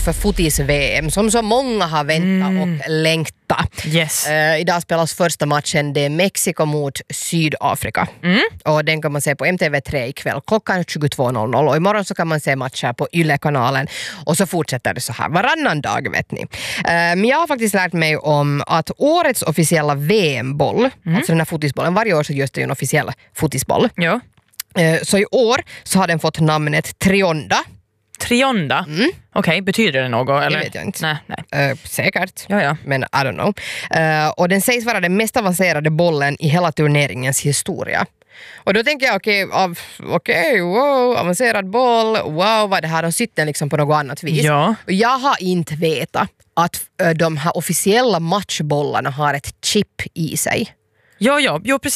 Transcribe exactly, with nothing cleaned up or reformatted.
för fotis-V M som så många har väntat mm. och längtat. Yes. Uh, idag spelas första matchen, det är Mexiko mot Sydafrika. Mm. Och den kan man se på M T V tre ikväll klockan tjugotvå noll noll och imorgon så kan man se matcher på Yle-kanalen och så fortsätter det så här varannan dag, vet ni. Uh, men jag har faktiskt lärt mig om att årets officiella V M-boll, mm. alltså den här fotisbollen, varje år så görs det ju en officiell fotisboll. Ja. Uh, så i år så har den fått namnet Trionda. Trionda? Mm. Okej, okay, betyder det något? Eller? Det vet jag inte. Nej, nej. Uh, säkert, ja, ja. men I don't know. Uh, och den sägs vara den mest avancerade bollen i hela turneringens historia. Och då tänker jag, okej, okay, okay, wow, avancerad boll, wow, vad det här, de sitter liksom på något annat vis. Ja. Och jag har inte vetat att uh, de här officiella matchbollarna har ett chip i sig. Ja, ja, jo, precis.